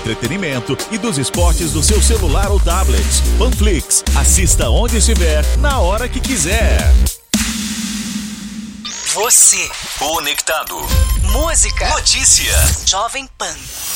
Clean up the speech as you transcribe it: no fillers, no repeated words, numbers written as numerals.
entretenimento e dos esportes do seu celular ou tablet. Panflix. Assista onde estiver, na hora que quiser. Você. Conectado. Música. Notícia. Jovem Pan.